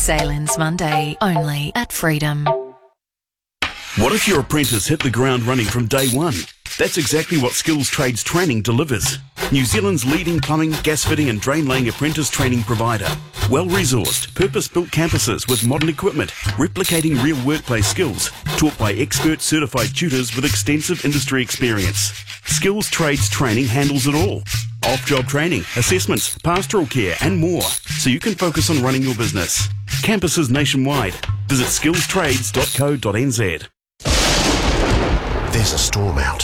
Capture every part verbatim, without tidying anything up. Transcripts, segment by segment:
Sailins Monday, only at Freedom. What if your apprentice hit the ground running from day one? That's exactly what Skills Trades Training delivers. New Zealand's leading plumbing, gas fitting and drain laying apprentice training provider. Well-resourced, purpose-built campuses with modern equipment, replicating real workplace skills, taught by expert certified tutors with extensive industry experience. Skills Trades Training handles it all. Off-job training, assessments, pastoral care and more, so you can focus on running your business. Campuses nationwide. Visit skills trades dot co dot n z. There's a storm out.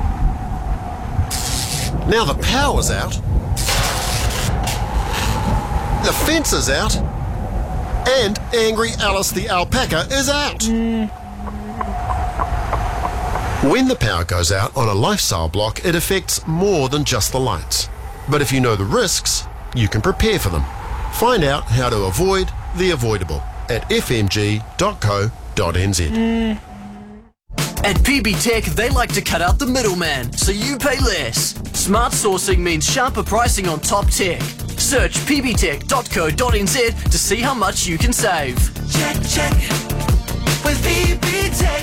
Now the power's out. The fence is out. And Angry Alice the alpaca is out. Mm. When the power goes out on a lifestyle block, it affects more than just the lights. But if you know the risks, you can prepare for them. Find out how to avoid the avoidable at f m g dot co dot n z. Mm. At P B Tech, they like to cut out the middleman, so you pay less. Smart sourcing means sharper pricing on top tech. Search p b tech dot co dot n z to see how much you can save. Check, check, with P B Tech.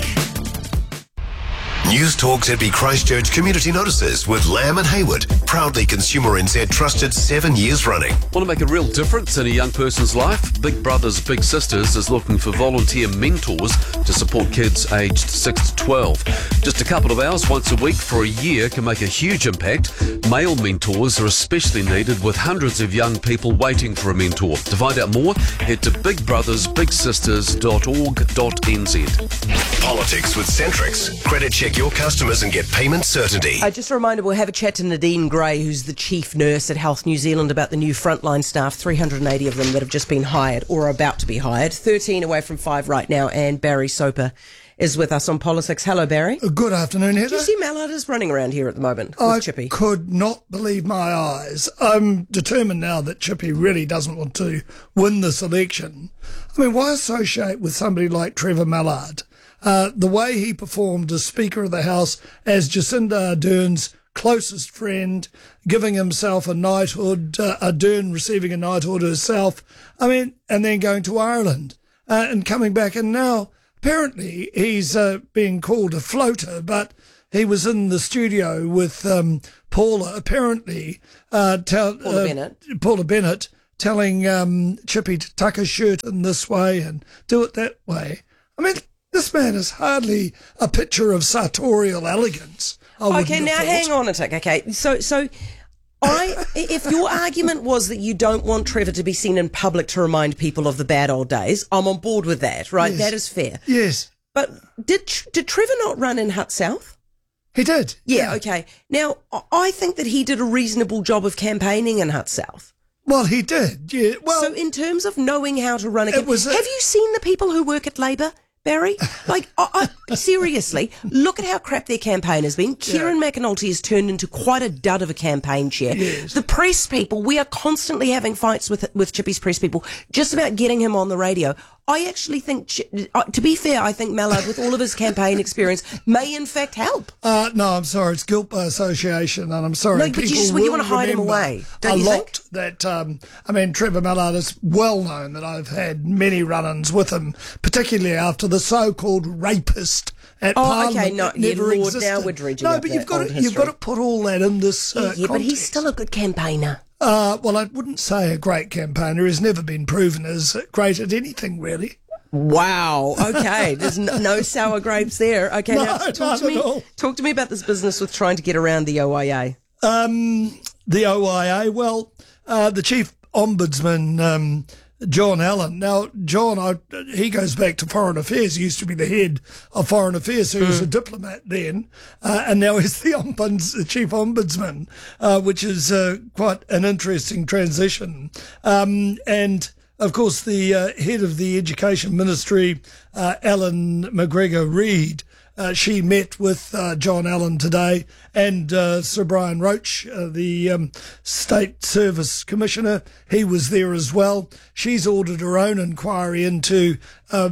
News Talk Z B Christchurch Community Notices with Lamb and Hayward. Proudly Consumer N Z trusted seven years running. Want to make a real difference in a young person's life? Big Brothers Big Sisters is looking for volunteer mentors to support kids aged six to twelve. Just a couple of hours once a week for a year can make a huge impact. Male mentors are especially needed, with hundreds of young people waiting for a mentor. To find out more, head to big brothers big sisters dot org dot n z. Politics with Centrix. Credit check your customers and get payment certainty. Uh, just a reminder, we'll have a chat to Nadine Gray, who's the chief nurse at Health New Zealand, about the new frontline staff, three hundred eighty of them that have just been hired or are about to be hired. thirteen away from five right now, and Barry Soper is with us on Politics. Hello, Barry. Good afternoon, Heather. Do you see Mallard is running around here at the moment with I Chippy? could not believe my eyes. I'm determined now that Chippy really doesn't want to win this election. I mean, why associate with somebody like Trevor Mallard? Uh, the way he performed as Speaker of the House, as Jacinda Ardern's closest friend, giving himself a knighthood, uh, Ardern receiving a knighthood herself, I mean, and then going to Ireland uh, and coming back. And now, apparently, he's uh, being called a floater, but he was in the studio with um, Paula, apparently, uh, tell, Paula uh, Bennett. Paula Bennett, telling um, Chippy to tuck his shirt in this way and do it that way. I mean, this man is hardly a picture of sartorial elegance. Okay, now hang on a tick. Okay, so so I, if your argument was that you don't want Trevor to be seen in public to remind people of the bad old days, I'm on board with that. Right, yes. That is fair. Yes, but did did Trevor not run in Hutt South? He did. Yeah, yeah. Okay. Now I think that he did a reasonable job of campaigning in Hutt South. Well, he did. Yeah. Well, so in terms of knowing how to run a campaign, a- have you seen the people who work at Labour, Barry? Like, I, I, seriously, look at how crap their campaign has been. Kieran yeah. McAnulty has turned into quite a dud of a campaign chair. Yes. The press people, we are constantly having fights with with Chippy's press people just about getting him on the radio. I actually think, uh, to be fair, I think Mallard, with all of his campaign experience, may in fact help. Uh, no, I'm sorry, it's guilt by association, and I'm sorry. No, but you just well, you want to hide him away, don't a you lot think? That um, I mean, Trevor Mallard is well known that I've had many run-ins with him, particularly after the so-called rapist at oh, Parliament. okay, no, that never yeah, Lord, existed. now we're dredging No, up but that you've got old to, you've got to put all that in this. Uh, yeah, yeah but he's context. still a good campaigner. Uh, well, I wouldn't say a great campaigner. He's never been proven as great at anything, really. Wow. Okay. There's no, no sour grapes there. Okay. No, now talk not to me. at all. Talk to me about this business with trying to get around the O I A. Um, the O I A. Well, uh, the chief ombudsman, um, John Allen. Now, John, I, he goes back to Foreign Affairs. He used to be the head of Foreign Affairs, so he was mm. a diplomat then, uh, and now he's the, ombuds, the chief ombudsman, uh, which is uh, quite an interesting transition. Um, and of course, the uh, head of the Education Ministry, uh, Ellen McGregor Reid, uh, she met with uh, John Allen today, and uh, Sir Brian Roach, uh, the um, State Service Commissioner, he was there as well. She's ordered her own inquiry into uh,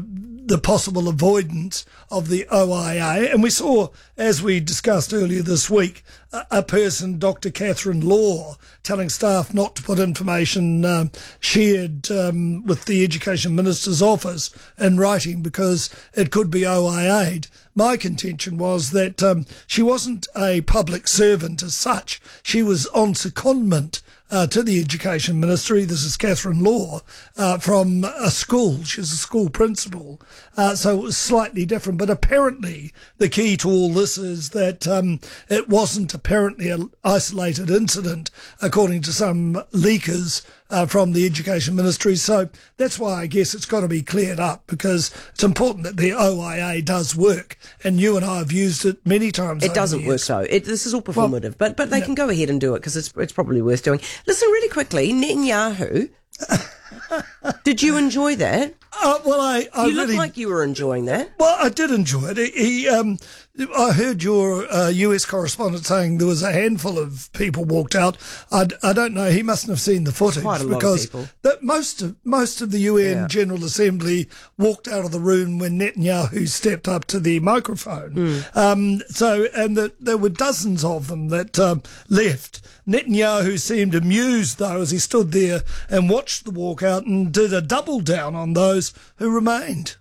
the possible avoidance of the O I A. And we saw, as we discussed earlier this week, a, a person, Doctor Catherine Law, telling staff not to put information um, shared um, with the Education Minister's office in writing because it could be O I A'd. My contention was that um, she wasn't a public servant as such. She was on secondment Uh, to the Education Ministry. This is Catherine Law, uh, from a school. She's a school principal. Uh, so it was slightly different. But apparently the key to all this is that um, it wasn't apparently an isolated incident, according to some leakers uh, from the Education Ministry. So that's why I guess it's got to be cleared up, because it's important that the O I A does work. And you and I have used it many times. It doesn't work, though. It, this is all performative. Well, but but they yeah. can go ahead and do it, because it's, it's probably worth doing. Listen, really quickly, Netanyahu, did you enjoy that? Uh, well, I, I you look really, like you were enjoying that. Well, I did enjoy it. He, he um, I heard your uh, U S correspondent saying there was a handful of people walked out. I, I don't know. He mustn't have seen the footage, quite a lot because of people. That most of most of the U N Yeah. General Assembly walked out of the room when Netanyahu stepped up to the microphone. Mm. Um, so, and the, there were dozens of them that um, left. Netanyahu seemed amused, though, as he stood there and watched the walkout and did a double down on those who remained.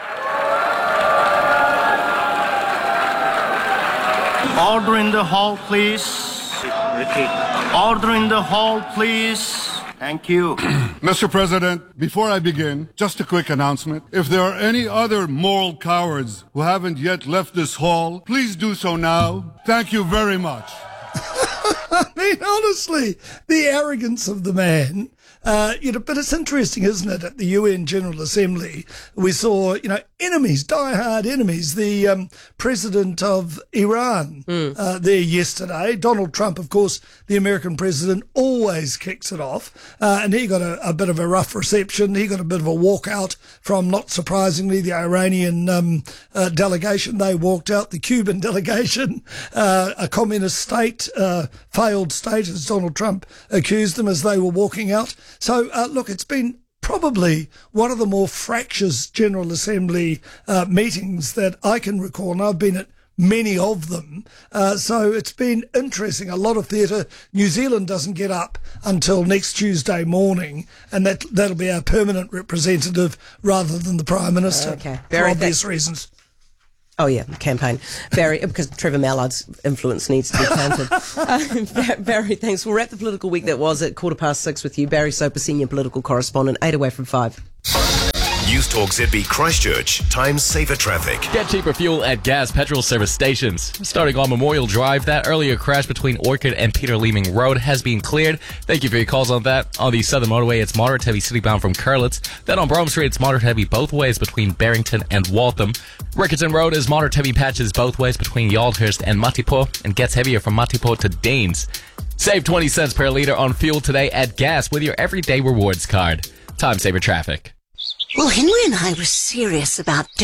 Order in the hall, please. Order in the hall, please. Thank you. Mister President, before I begin, just a quick announcement. If there are any other moral cowards who haven't yet left this hall, please do so now. Thank you very much. I mean, honestly, the arrogance of the man. Uh, you know, but it's interesting, isn't it? At the U N General Assembly, we saw, you know, enemies, die-hard enemies. The um, president of Iran mm. uh, there yesterday, Donald Trump, of course, the American president, always kicks it off. Uh, and he got a, a bit of a rough reception. He got a bit of a walkout from, not surprisingly, the Iranian um, uh, delegation. They walked out. The Cuban delegation, uh, a communist state, uh, failed state, as Donald Trump accused them as they were walking out. So, uh, look, it's been probably one of the more fractious General Assembly uh, meetings that I can recall, and I've been at many of them. Uh, so it's been interesting, a lot of theatre. New Zealand doesn't get up until next Tuesday morning, and that, that'll be our permanent representative rather than the Prime Minister, okay. for Very obvious th- reasons. Oh, yeah, campaign. Barry, because Trevor Mallard's influence needs to be counted. uh, Barry, thanks. We'll wrap the political week that was at quarter past six with you. Barry Soper, senior political correspondent, eight away from five. News Talk Z B Christchurch, Time Saver Traffic. Get cheaper fuel at gas petrol service stations. Starting on Memorial Drive, that earlier crash between Orchard and Peter Leeming Road has been cleared. Thank you for your calls on that. On the Southern Motorway, it's moderate heavy citybound from Curlitz. Then on Brougham Street, it's moderate heavy both ways between Barrington and Waltham. Rickerton Road is moderate heavy patches both ways between Yaldhurst and Matipo, and gets heavier from Matipo to Danes. Save twenty cents per litre on fuel today at gas with your everyday rewards card. Time Saver Traffic. Well, Henry and I were serious about